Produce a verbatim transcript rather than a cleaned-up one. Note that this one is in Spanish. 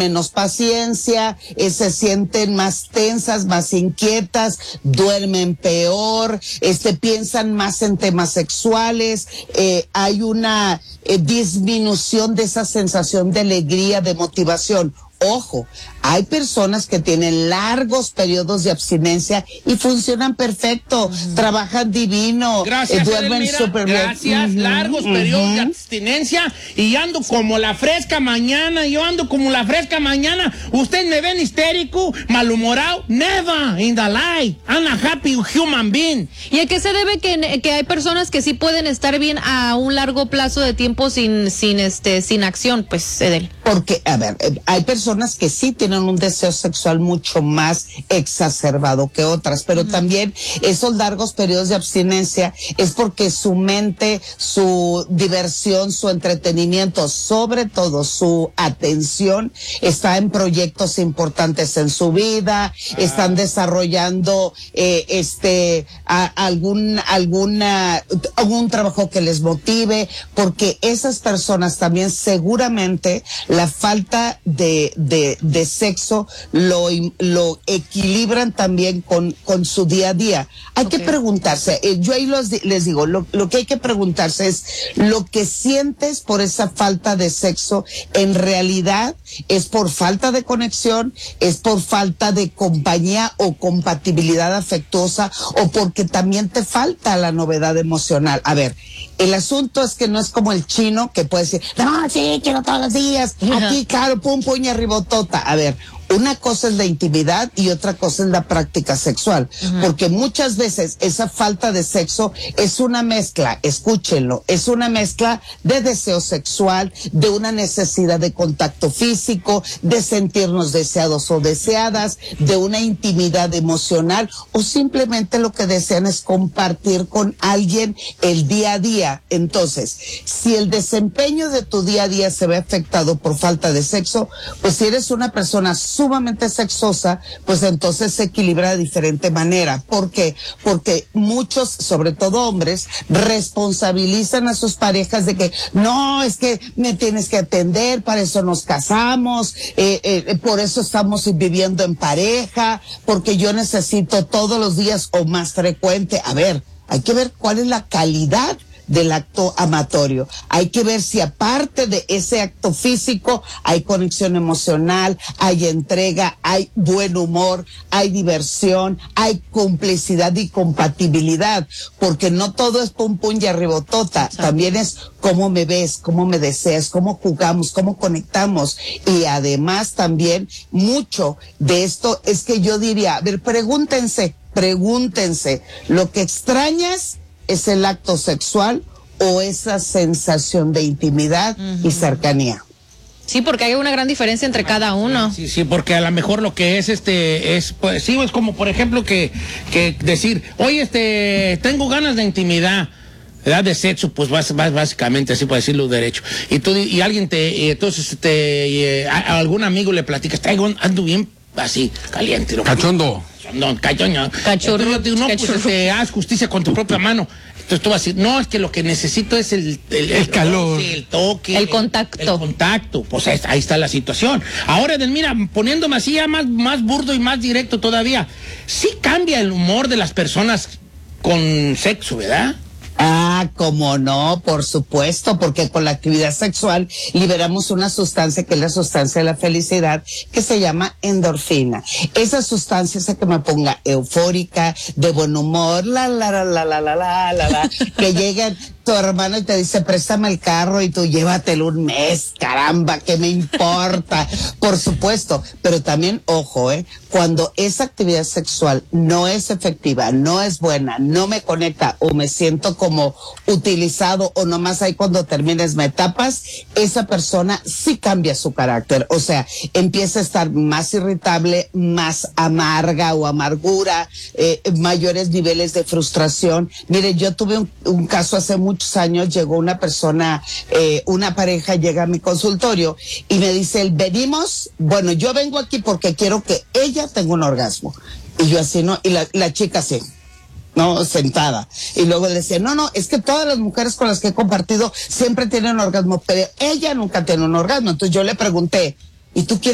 menos paciencia, eh, se sienten más tensas, más inquietas, duermen peor, este, piensan más en temas sexuales, eh, hay una eh, disminución de esa sensación de alegría, de motivación. Ojo, hay personas que tienen largos periodos de abstinencia y funcionan perfecto, uh-huh. trabajan divino, gracias, eh, duermen súper bien. Gracias, uh-huh, largos uh-huh. periodos de abstinencia y ando como la fresca mañana, yo ando como la fresca mañana. Usted me ven histérico, malhumorado, never in the life. I'm a happy human being. ¿Y a qué se debe que, que hay personas que sí pueden estar bien a un largo plazo de tiempo sin, sin, este, sin acción? Pues, Edel. Porque, a ver, hay personas que sí tienen un deseo sexual mucho más exacerbado que otras, pero uh-huh. también esos largos periodos de abstinencia es porque su mente, su diversión, su entretenimiento, sobre todo su atención, está en proyectos importantes en su vida, ah. están desarrollando eh, este a, algún alguna algún trabajo que les motive, porque esas personas también seguramente la falta de de, de sexo lo, lo equilibran también con, con su día a día. Hay okay. que preguntarse, eh, yo ahí los, les digo, lo, lo que hay que preguntarse es, lo que sientes por esa falta de sexo, en realidad es por falta de conexión, es por falta de compañía o compatibilidad afectuosa, o porque también te falta la novedad emocional. A ver, el asunto es que no es como el chino que puede decir, no, sí, quiero todos los días, aquí, claro, pum, pum, y arribotota. A ver, una cosa es la intimidad y otra cosa es la práctica sexual, uh-huh. porque muchas veces esa falta de sexo es una mezcla, escúchenlo, es una mezcla de deseo sexual, de una necesidad de contacto físico, de sentirnos deseados o deseadas, de una intimidad emocional, o simplemente lo que desean es compartir con alguien el día a día. Entonces, si el desempeño de tu día a día se ve afectado por falta de sexo, pues si eres una persona sumamente sexosa, pues entonces se equilibra de diferente manera. ¿Por qué? Porque muchos, sobre todo hombres, responsabilizan a sus parejas de que no, es que me tienes que atender, para eso nos casamos, eh, eh, por eso estamos viviendo en pareja, porque yo necesito todos los días o más frecuente. A ver, hay que ver cuál es la calidad del acto amatorio. Hay que ver si aparte de ese acto físico hay conexión emocional, hay entrega, hay buen humor, hay diversión, hay complicidad y compatibilidad, porque no todo es pum pum y arribotota, también es cómo me ves, cómo me deseas, cómo jugamos, cómo conectamos. Y además también mucho de esto es que yo diría, a ver, pregúntense, pregúntense, ¿lo que extrañas es el acto sexual o esa sensación de intimidad uh-huh. y cercanía? Sí, porque hay una gran diferencia entre cada uno. Sí, sí, porque a lo mejor lo que es este es pues sí, es como por ejemplo que que decir, "Oye, este tengo ganas de intimidad." ¿Verdad? De sexo, pues vas, vas básicamente así, para decirlo derecho. Y tú y alguien te y entonces te a, a algún amigo le platicas, "Traigo ando bien así, caliente, ¿no? Cachondo." No, cachoño. Cachorro. Entonces, yo digo, no, cachorro. pues este, haz justicia con tu propia mano. Entonces tú vas a decir, no, es que lo que necesito es el, el, el, el calor, el, el toque, el contacto. El, el contacto. Pues ahí, ahí está la situación. Ahora, mira, poniéndome así ya más, más burdo y más directo todavía, sí cambia el humor de las personas con sexo, ¿verdad? Ah, cómo no, por supuesto, porque con la actividad sexual liberamos una sustancia que es la sustancia de la felicidad, que se llama endorfina. Esa sustancia hace que me ponga eufórica, de buen humor, la la la la la la la la, la que llega tu hermano y te dice, préstame el carro, y tú llévatelo un mes, caramba, ¿qué me importa? Por supuesto, pero también, ojo, eh, cuando esa actividad sexual no es efectiva, no es buena, no me conecta o me siento como utilizado o nomás ahí cuando termines me tapas, esa persona sí cambia su carácter, o sea, empieza a estar más irritable, más amarga o amargura, eh, mayores niveles de frustración. Mire, yo tuve un, un caso hace muchos años, llegó una persona, eh, una pareja llega a mi consultorio y me dice, venimos, bueno, yo vengo aquí porque quiero que ella tenga un orgasmo. Y yo así, ¿no? Y la, la chica así, no, sentada. Y luego le decía, no, no, es que todas las mujeres con las que he compartido siempre tienen orgasmo, pero ella nunca tiene un orgasmo. Entonces yo le pregunté, ¿y tú quieres